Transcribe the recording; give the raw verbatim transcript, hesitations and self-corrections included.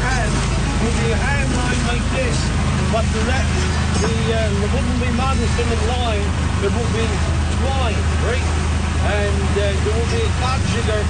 hand would be a hand line like this, but the rest, the, uh, there wouldn't be Madison in line, there would be line, right? And uh, there would be a card sugar